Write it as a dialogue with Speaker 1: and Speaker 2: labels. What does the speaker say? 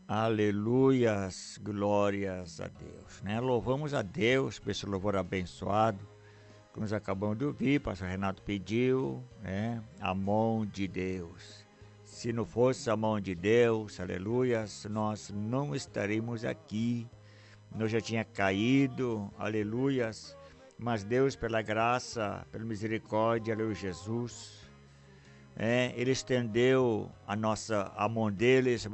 Speaker 1: Aleluias, glórias a Deus, né? Louvamos a Deus por esse louvor abençoado que nós acabamos de ouvir. Pastor Renato pediu, né? A mão de Deus. Se não fosse a mão de Deus, aleluias, nós não estaríamos aqui. Nós já tinha caído, aleluias. Mas Deus, pela graça, pela misericórdia, aleluia, Jesus, Ele estendeu a mão dele